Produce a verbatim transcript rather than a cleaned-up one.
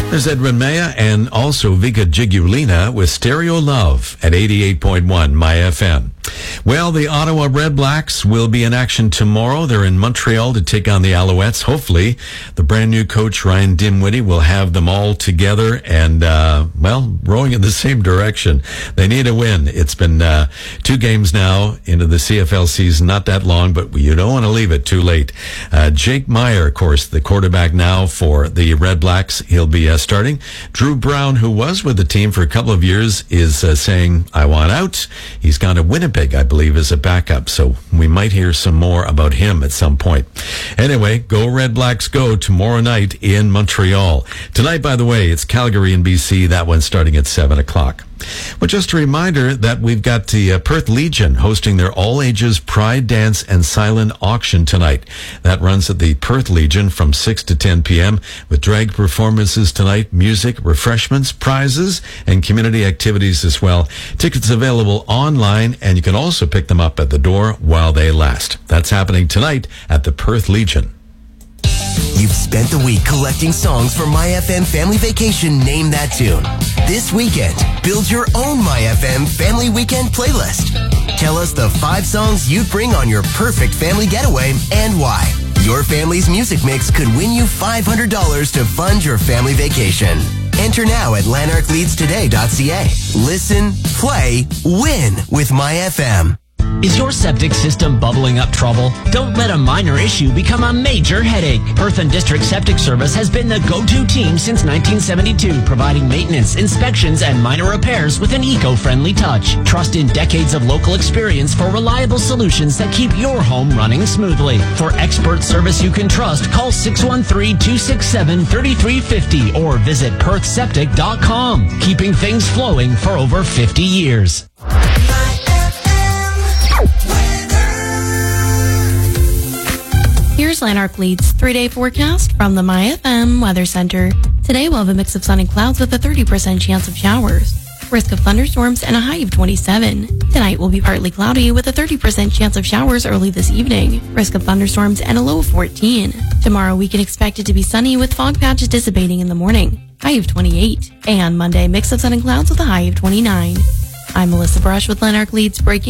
There's Edwin Maya and also Vika Jigulina with Stereo Love at eighty-eight point one My F M. Well, the Ottawa Red Blacks will be in action tomorrow. They're in Montreal to take on the Alouettes. Hopefully, the brand new coach, Ryan Dimwitty, will have them all together and, uh, well, rowing in the same direction. They need a win. It's been uh, two games now into the C F L season, not that long, but you don't want to leave it too late. Uh, Jake Meyer, of course, the quarterback now for the Red Blacks. He'll be uh, starting. Drew Brown, who was with the team for a couple of years, is uh, saying, I want out. He's gone to Winnipeg, I believe, as a backup. So we might hear some more about him at some point. Anyway, go Red Blacks go tomorrow night in Montreal. Tonight, by the way, it's Calgary and B C. That one starting at seven o'clock. Well, just a reminder that we've got the uh, Perth Legion hosting their all-ages Pride Dance and Silent Auction tonight. That runs at the Perth Legion from six to ten p.m. with drag performances tonight, music, refreshments, prizes, and community activities as well. Tickets available online, and you can also pick them up at the door while they last. That's happening tonight at the Perth Legion. You've spent the week collecting songs for My F M Family Vacation Name That Tune. This weekend, build your own My F M Family Weekend playlist. Tell us the five songs you'd bring on your perfect family getaway and why. Your family's music mix could win you five hundred dollars to fund your family vacation. Enter now at lanark leads today dot c a. Listen, play, win with My F M. Is your septic system bubbling up trouble? Don't let a minor issue become a major headache. Perth and District Septic Service has been the go-to team since nineteen seventy-two, providing maintenance, inspections, and minor repairs with an eco-friendly touch. Trust in decades of local experience for reliable solutions that keep your home running smoothly. For expert service you can trust, call six one three, two six seven, three three five zero or visit perth septic dot com. Keeping things flowing for over fifty years. Here's Lanark Leeds three-day forecast from the My F M Weather Center. Today we'll have a mix of sun and clouds with a thirty percent chance of showers. Risk of thunderstorms and a high of twenty-seven. Tonight will be partly cloudy with a thirty percent chance of showers early this evening. Risk of thunderstorms and a low of fourteen. Tomorrow we can expect it to be sunny with fog patches dissipating in the morning. High of twenty-eight. And Monday, mix of sun and clouds with a high of twenty-nine. I'm Melissa Brush with Lanark Leeds Breaking